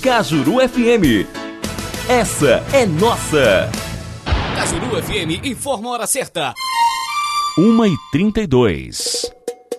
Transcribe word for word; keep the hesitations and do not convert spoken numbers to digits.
Cajuru F M. Essa é nossa. Cajuru F M informa a hora certa. uma e trinta e dois.